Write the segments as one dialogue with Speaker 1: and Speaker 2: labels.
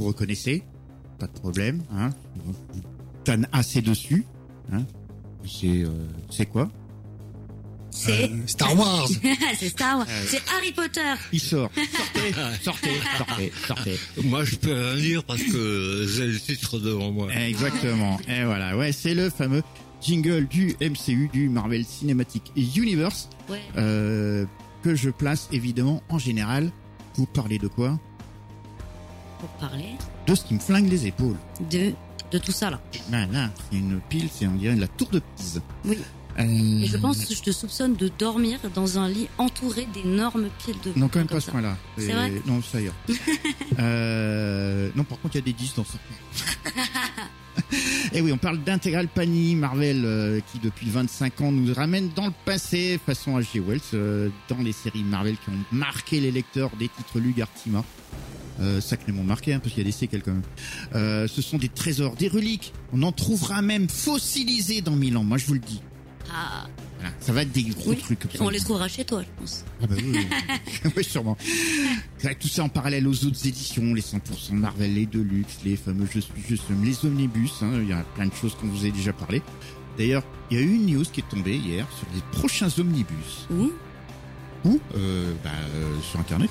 Speaker 1: vous reconnaissez, pas de problème, hein. Tanne assez dessus, hein. C'est quoi?
Speaker 2: C'est
Speaker 3: Star Wars.
Speaker 2: c'est Star Wars. C'est Harry Potter.
Speaker 1: Il sort. Sortez.
Speaker 4: Moi, je peux rien dire parce que j'ai le titre devant moi.
Speaker 1: Exactement. Et voilà, ouais, c'est le fameux jingle du MCU, du Marvel Cinematic Universe,
Speaker 2: Ouais.
Speaker 1: que je place évidemment en général pour parler de quoi?
Speaker 2: Pour parler
Speaker 1: De ce qui me flingue les épaules.
Speaker 2: de tout ça là.
Speaker 1: Là, c'est une pile, c'est on dirait la tour de Pise.
Speaker 2: Oui. Et je pense que je te soupçonne de dormir dans un lit entouré d'énormes piles de.
Speaker 1: Non, quand même
Speaker 2: comme
Speaker 1: pas ce
Speaker 2: ça.
Speaker 1: point-là.
Speaker 2: C'est vrai?
Speaker 1: Non, ça ira. Non, par contre, il y a des 10 dans ce. Et oui, on parle d'Integral Panini Marvel qui depuis 25 ans nous ramène dans le passé façon H.G. Wells dans les séries Marvel qui ont marqué les lecteurs des titres Lugartima. Sacrément marqué, hein, parce qu'il y a des séquelles quand même. Ce sont des trésors, des reliques. On en trouvera même fossilisés dans 1000 ans, moi je vous le dis.
Speaker 2: Ah.
Speaker 1: Voilà, ça va être des gros
Speaker 2: Oui.
Speaker 1: trucs comme ça.
Speaker 2: On les trouvera chez toi, je pense.
Speaker 1: Ah bah oui, oui, sûrement. Avec tout ça en parallèle aux autres éditions, les 100% Marvel, les Deluxe, les fameux Je suis, je somme, les Omnibus, hein, il y a plein de choses qu'on vous a déjà parlé. D'ailleurs, il y a eu une news qui est tombée hier sur les prochains Omnibus.
Speaker 2: Où?
Speaker 1: Sur Internet.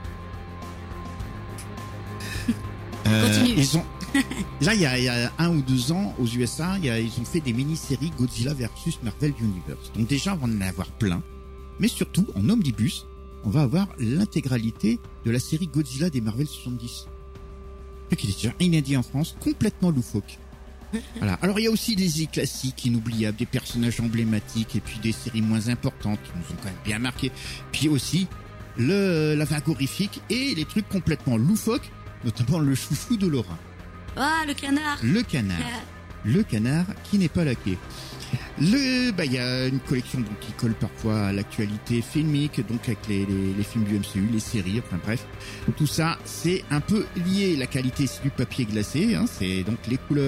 Speaker 2: Continue.
Speaker 1: Ils ont là il y a 1 ou 2 ans aux USA, ils ont fait des mini-séries Godzilla versus Marvel Universe. Donc déjà on va en avoir plein, mais surtout en omnibus, on va avoir l'intégralité de la série Godzilla des Marvel 70. Ce qui est déjà inédit en France, complètement loufoque. Voilà. Alors il y a aussi des classiques inoubliables, des personnages emblématiques et puis des séries moins importantes qui nous ont quand même bien marqué. Puis aussi la vague horrifique et les trucs complètement loufoques, notamment le chouchou de Laura.
Speaker 2: Ah, le canard.
Speaker 1: Le canard qui n'est pas laqué. Il y a une collection donc qui colle parfois à l'actualité filmique, donc avec les films du MCU, les séries, enfin bref. Tout ça, c'est un peu lié. La qualité, c'est du papier glacé, hein, c'est donc les couleurs